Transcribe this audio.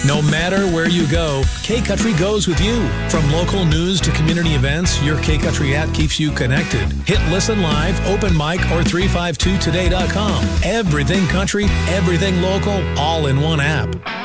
No matter where you go, K-Country goes with you. From local news to community events, your K-Country app keeps you connected. Hit Listen Live, Open Mic, or 352today.com. Everything country, everything local, all in one app.